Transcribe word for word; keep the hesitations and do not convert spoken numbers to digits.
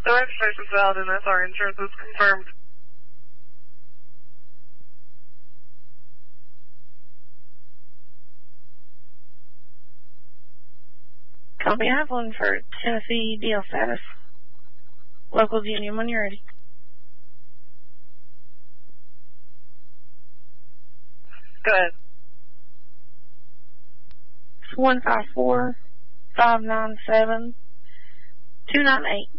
The registration's valid and S R insurance is confirmed. Copy Evelyn for Tennessee deal status. Local Union when you're ready. Go ahead. It's one five four, five nine seven, two nine eight.